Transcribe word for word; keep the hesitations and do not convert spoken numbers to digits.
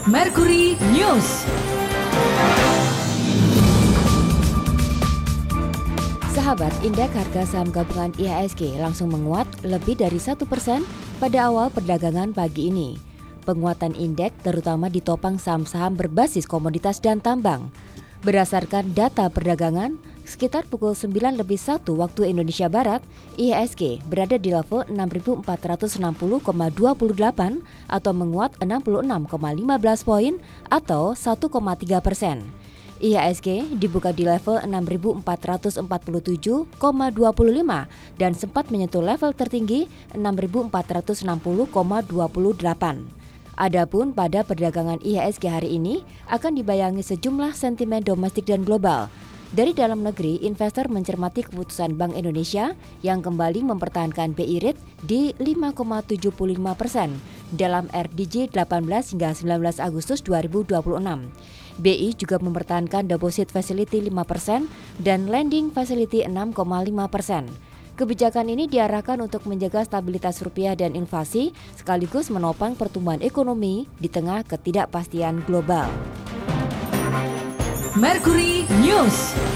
Mercury News. Sahabat, indeks harga saham gabungan I H S G langsung menguat lebih dari satu persen pada awal perdagangan pagi ini. Penguatan indeks terutama ditopang saham-saham berbasis komoditas dan tambang. Berdasarkan data perdagangan, sekitar pukul sembilan lebih satu waktu Indonesia Barat, I H S G berada di level enam ribu empat ratus enam puluh koma dua delapan atau menguat enam puluh enam koma lima belas poin atau satu koma tiga persen. I H S G dibuka di level enam ribu empat ratus empat puluh tujuh koma dua lima dan sempat menyentuh level tertinggi enam ribu empat ratus enam puluh koma dua delapan. Adapun pada perdagangan I H S G hari ini akan dibayangi sejumlah sentimen domestik dan global. Dari dalam negeri, investor mencermati keputusan Bank Indonesia yang kembali mempertahankan B I rate di lima koma tujuh lima persen dalam R D J delapan belas hingga sembilan belas Agustus dua ribu dua puluh enam. B I juga mempertahankan deposit facility lima persen dan lending facility enam koma lima persen. Kebijakan ini diarahkan untuk menjaga stabilitas rupiah dan inflasi sekaligus menopang pertumbuhan ekonomi di tengah ketidakpastian global. Mercury News.